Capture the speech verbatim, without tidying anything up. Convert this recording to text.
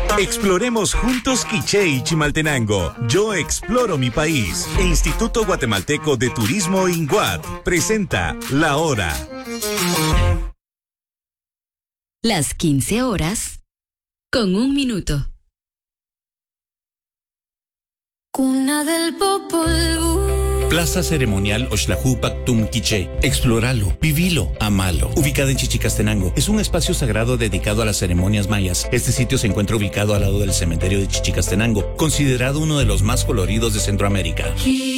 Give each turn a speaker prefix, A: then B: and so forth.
A: Exploremos juntos Quiché y Chimaltenango. Yo exploro mi país. Instituto Guatemalteco de Turismo INGUAT presenta La Hora.
B: Las quince horas con un minuto.
C: Cuna del Popol Vuh.
D: Plaza Ceremonial Oxlajupac Tum Quiché. Explóralo, vivilo, amalo. Ubicada en Chichicastenango, es un espacio sagrado dedicado a las ceremonias mayas. Este sitio se encuentra ubicado al lado del cementerio de Chichicastenango, considerado uno de los más coloridos de Centroamérica.